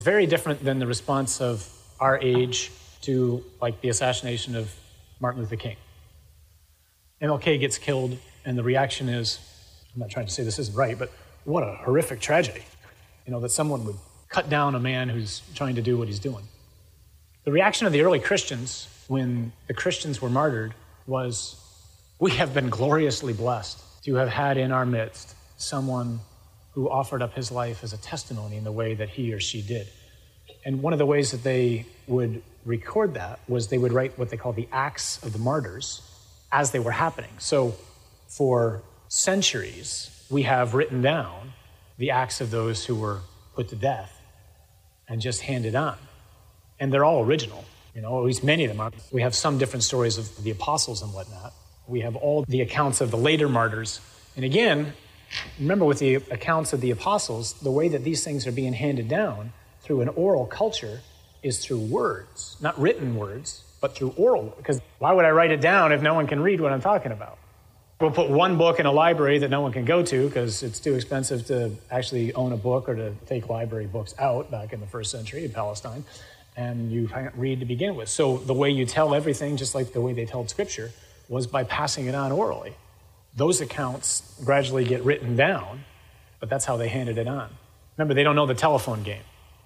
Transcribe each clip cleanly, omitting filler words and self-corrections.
Very different than the response of our age to like the assassination of Martin Luther King. MLK gets killed, and the reaction is, I'm not trying to say this isn't right, but what a horrific tragedy, that someone would cut down a man who's trying to do what he's doing. The reaction of the early Christians when the Christians were martyred was, we have been gloriously blessed to have had in our midst someone who offered up his life as a testimony in the way that he or she did. And one of the ways that they would record that was they would write what they call the Acts of the Martyrs as they were happening. So for centuries, we have written down the acts of those who were put to death and just handed on. And they're all original, at least many of them are. We have some different stories of the apostles and whatnot. We have all the accounts of the later martyrs. And again, remember with the accounts of the apostles, the way that these things are being handed down through an oral culture is through words, not written words, but through oral. Because why would I write it down if no one can read what I'm talking about? We'll put one book in a library that no one can go to because it's too expensive to actually own a book or to take library books out back in the first century in Palestine. And you can't read to begin with. So the way you tell everything, just like the way they told Scripture, was by passing it on orally. Those accounts gradually get written down, but that's how they handed it on. Remember, they don't know the telephone game.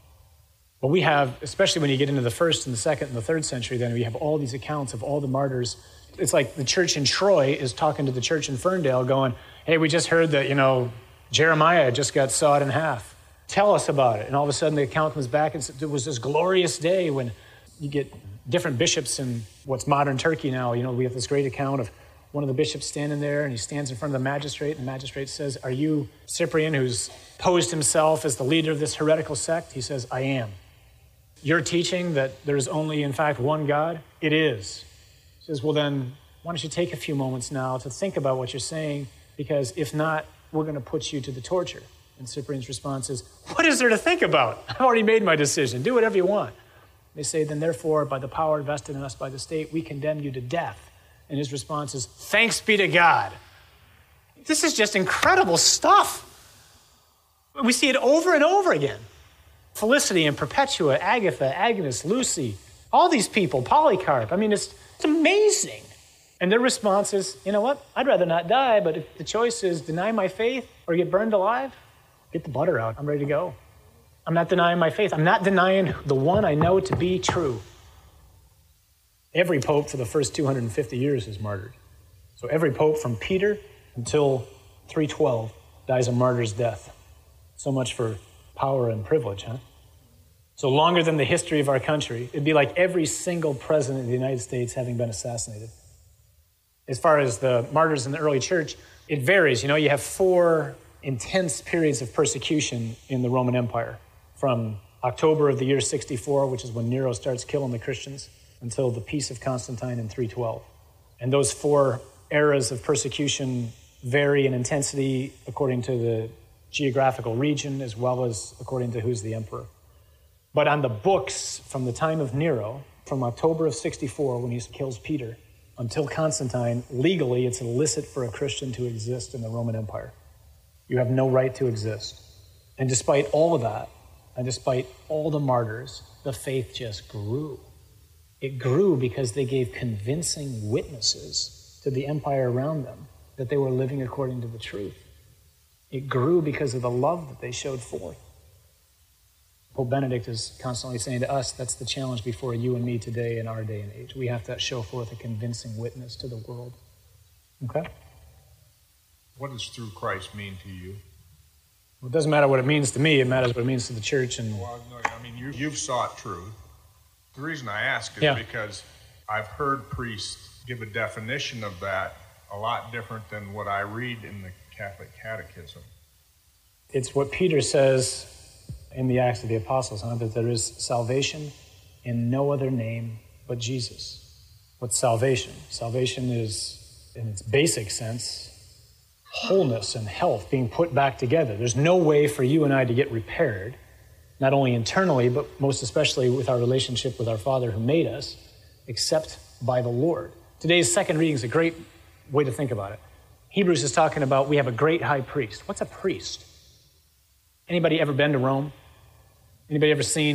But we have, especially when you get into the first and the second and the third century, then we have all these accounts of all the martyrs. It's like the church in Troy is talking to the church in Ferndale going, hey, we just heard that, Jeremiah just got sawed in half. Tell us about it. And all of a sudden the account comes back and says, it was this glorious day when you get different bishops in what's modern Turkey now. We have this great account of one of the bishops standing there, and he stands in front of the magistrate, and the magistrate says, are you Cyprian, who's posed himself as the leader of this heretical sect? He says, I am. You're teaching that there's only, in fact, one God? It is. He says, well then, why don't you take a few moments now to think about what you're saying, because if not, we're going to put you to the torture. And Cyprian's response is, what is there to think about? I've already made my decision. Do whatever you want. They say, then therefore, by the power vested in us by the state, we condemn you to death. And his response is, thanks be to God. This is just incredible stuff. We see it over and over again. Felicity and Perpetua, Agatha, Agnes, Lucy, all these people, Polycarp. It's amazing. And their response is, you know what? I'd rather not die, but if the choice is deny my faith or get burned alive, get the butter out. I'm ready to go. I'm not denying my faith. I'm not denying the one I know to be true. Every pope for the first 250 years is martyred. So every pope from Peter until 312 dies a martyr's death. So much for power and privilege, huh? So longer than the history of our country, it'd be like every single president of the United States having been assassinated. As far as the martyrs in the early church, it varies. You have 4 intense periods of persecution in the Roman Empire, from October of the year 64, which is when Nero starts killing the Christians, until the Peace of Constantine in 312. And those 4 eras of persecution vary in intensity according to the geographical region as well as according to who's the emperor. But on the books from the time of Nero, from October of 64 when he kills Peter, until Constantine, legally it's illicit for a Christian to exist in the Roman Empire. You have no right to exist. And despite all of that, and despite all the martyrs, the faith just grew. It grew because they gave convincing witnesses to the empire around them that they were living according to the truth. It grew because of the love that they showed forth. Pope Benedict is constantly saying to us, that's the challenge before you and me today in our day and age. We have to show forth a convincing witness to the world. Okay? What does through Christ mean to you? Well, it doesn't matter what it means to me. It matters what it means to the church. Well, no, you've sought truth. The reason I ask is because I've heard priests give a definition of that a lot different than what I read in the Catholic Catechism. It's what Peter says in the Acts of the Apostles, that there is salvation in no other name but Jesus. What's salvation? Salvation is, in its basic sense, wholeness and health, being put back together. There's no way for you and I to get repaired, not only internally, but most especially with our relationship with our Father who made us, except by the Lord. Today's second reading is a great way to think about it. Hebrews is talking about we have a great high priest. What's a priest? Anybody ever been to Rome? Anybody ever seen